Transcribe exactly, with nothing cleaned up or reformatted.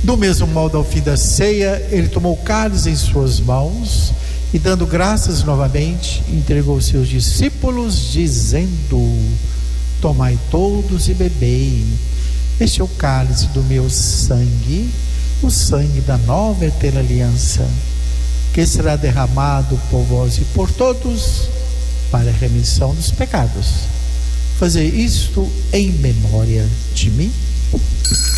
Do mesmo modo, ao fim da ceia, ele tomou o cálice em suas mãos e, dando graças novamente, entregou aos seus discípulos, dizendo: tomai todos e bebei, este é o cálice do meu sangue, o sangue da nova eterna aliança, que será derramado por vós e por todos para a remissão dos pecados. Fazer isto em memória de mim.